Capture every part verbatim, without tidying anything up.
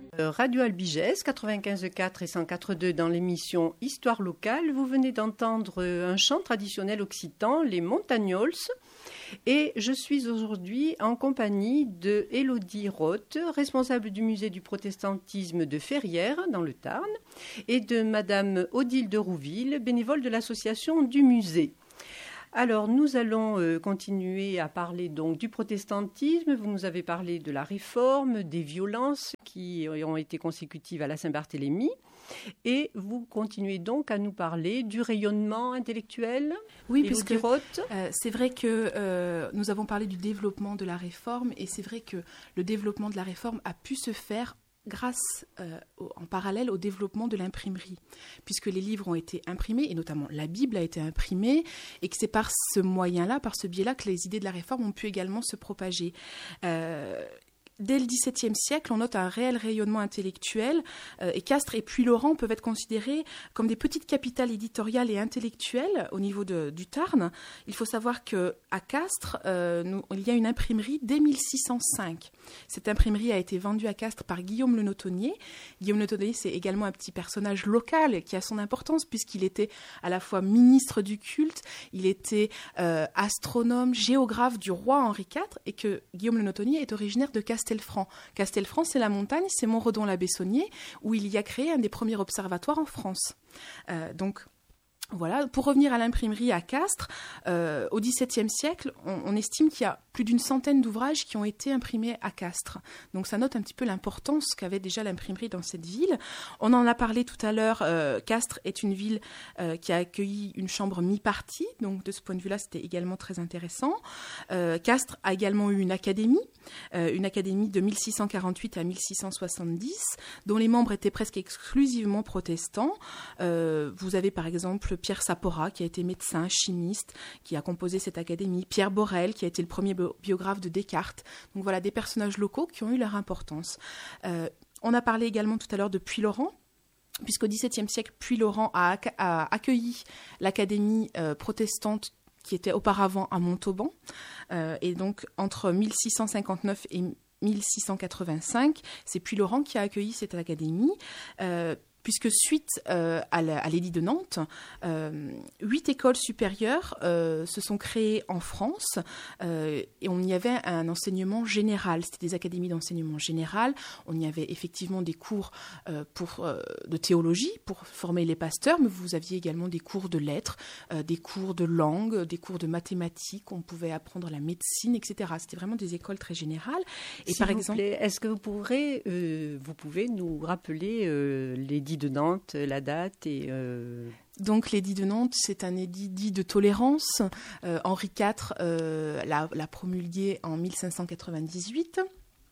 Radio Albigès, quatre-vingt-quinze virgule quatre et cent quatre virgule deux dans l'émission Histoire locale. Vous venez d'entendre un chant traditionnel occitan, les Montagnols. Et je suis aujourd'hui en compagnie de Élodie Roth, responsable du musée du protestantisme de Ferrières, dans le Tarn, et de Madame Odile de Rouville, bénévole de l'association du musée. Alors, nous allons euh, continuer à parler donc du protestantisme. Vous nous avez parlé de la réforme, des violences qui ont été consécutives à la Saint-Barthélemy. Et vous continuez donc à nous parler du rayonnement intellectuel. Oui, puisque euh, c'est vrai que euh, nous avons parlé du développement de la réforme, et c'est vrai que le développement de la réforme a pu se faire grâce euh, au, en parallèle au développement de l'imprimerie, puisque les livres ont été imprimés, et notamment la Bible a été imprimée, et que c'est par ce moyen-là, par ce biais-là, que les idées de la réforme ont pu également se propager. Euh, Dès le dix-septième siècle, on note un réel rayonnement intellectuel euh, et Castres et Puylaurens peuvent être considérés comme des petites capitales éditoriales et intellectuelles au niveau de, du Tarn. Il faut savoir qu'à Castres, euh, nous, il y a une imprimerie dès mille six cent cinq. Cette imprimerie a été vendue à Castres par Guillaume le Notonnier. Guillaume le Notonnier, c'est également un petit personnage local qui a son importance puisqu'il était à la fois ministre du culte, il était euh, astronome, géographe du roi Henri quatre, et que Guillaume le Notonnier est originaire de Castres. Castelfranc. Castelfranc, c'est la montagne, c'est Montredon-la-Bessonnier, où il y a créé un des premiers observatoires en France. Euh, donc, voilà. Pour revenir à l'imprimerie à Castres, euh, au dix-septième siècle, on, on estime qu'il y a plus d'une centaine d'ouvrages qui ont été imprimés à Castres. Donc ça note un petit peu l'importance qu'avait déjà l'imprimerie dans cette ville. On en a parlé tout à l'heure, euh, Castres est une ville euh, qui a accueilli une chambre mi-partie, donc de ce point de vue-là, c'était également très intéressant. Euh, Castres a également eu une académie, euh, une académie de mille six cent quarante-huit à mille six cent soixante-dix, dont les membres étaient presque exclusivement protestants. Euh, vous avez par exemple Pierre Sapora, qui a été médecin, chimiste, qui a composé cette académie. Pierre Borel, qui a été le premier biographe de Descartes. Donc voilà, des personnages locaux qui ont eu leur importance. Euh, on a parlé également tout à l'heure de Puylaurens, puisqu'au dix-septième siècle, Puylaurens a, ac- a accueilli l'académie euh, protestante qui était auparavant à Montauban. Euh, et donc, entre mille six cent cinquante-neuf et mille six cent quatre-vingt-cinq, c'est Puylaurens qui a accueilli cette académie. Euh, puisque suite euh, à, la, à l'édit de Nantes, euh, huit écoles supérieures euh, se sont créées en France euh, et on y avait un enseignement général. C'était des académies d'enseignement général. On y avait effectivement des cours euh, pour, euh, de théologie pour former les pasteurs, mais vous aviez également des cours de lettres, euh, des cours de langue, des cours de mathématiques. On pouvait apprendre la médecine, et cetera. C'était vraiment des écoles très générales. Et S'il par vous exemple, plaît, est-ce que vous pourrez, euh, vous pouvez nous rappeler euh, les de Nantes, la date et... Euh... Donc l'édit de Nantes, c'est un édit dit de tolérance. Euh, Henri quatre euh, l'a, l'a promulgué en mille cinq cent quatre-vingt-dix-huit.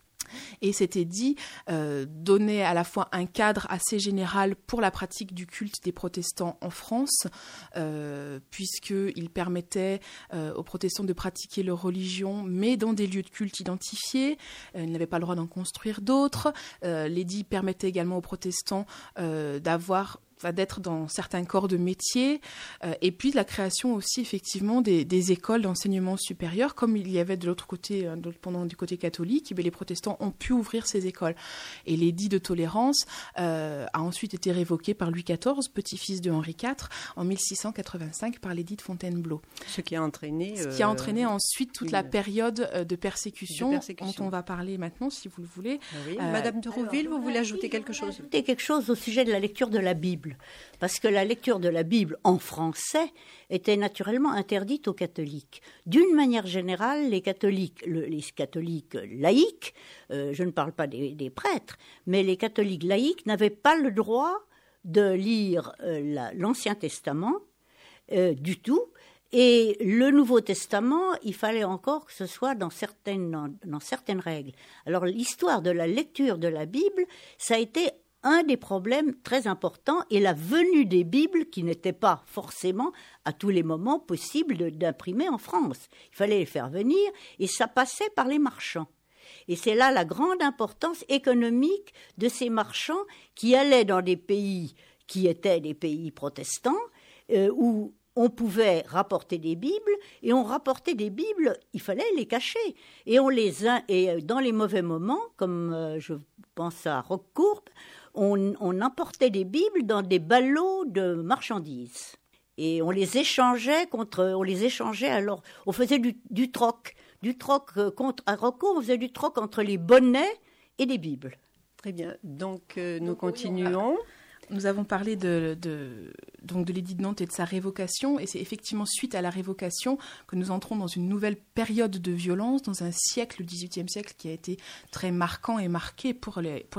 Et cet édit euh, donnait à la fois un cadre assez général pour la pratique du culte des protestants en France, euh, puisqu'il permettait euh, aux protestants de pratiquer leur religion, mais dans des lieux de culte identifiés. Euh, ils n'avaient pas le droit d'en construire d'autres. Euh, l'édit permettait également aux protestants euh, d'avoir... d'être dans certains corps de métier, euh, et puis la création aussi effectivement des, des écoles d'enseignement supérieur, comme il y avait de l'autre côté, euh, pendant du côté catholique, eh les protestants ont pu ouvrir ces écoles. Et l'édit de tolérance euh, a ensuite été révoqué par Louis quatorze, petit-fils de Henri quatre, en mille six cent quatre-vingt-cinq par l'édit de Fontainebleau. Ce qui a entraîné... Ce qui a entraîné euh, ensuite toute une... la période de persécution, de persécution dont on va parler maintenant, si vous le voulez. Oui. Euh, Madame de Rouville, alors, vous voulez ajouter quelque chose ? Ajouter quelque chose au sujet de la lecture de la Bible. Parce que la lecture de la Bible en français était naturellement interdite aux catholiques. D'une manière générale, les catholiques, le, les catholiques laïcs, euh, je ne parle pas des, des prêtres, mais les catholiques laïcs n'avaient pas le droit de lire euh, la, l'Ancien Testament euh, du tout. Et le Nouveau Testament, il fallait encore que ce soit dans certaines, dans, dans certaines règles. Alors l'histoire de la lecture de la Bible, ça a été un des problèmes très importants, et la venue des Bibles qui n'était pas forcément à tous les moments possible de, d'imprimer en France. Il fallait les faire venir et ça passait par les marchands. Et c'est là la grande importance économique de ces marchands qui allaient dans des pays qui étaient des pays protestants, euh, où on pouvait rapporter des Bibles, et on rapportait des Bibles, il fallait les cacher. Et, on les a, et dans les mauvais moments, comme euh, je pense à Roquecourbe, on, on importait des Bibles dans des ballots de marchandises. Et on les échangeait contre, on les échangeait alors, on faisait du, du troc, du troc contre, à Roquecourbe, on faisait du troc entre les bonnets et les Bibles. Très bien, donc euh, nous continuons. Nous avons parlé de, de, donc de l'édit de Nantes et de sa révocation, et c'est effectivement suite à la révocation que nous entrons dans une nouvelle période de violence, dans un siècle, le dix-huitième siècle, qui a été très marquant et marqué pour les, pour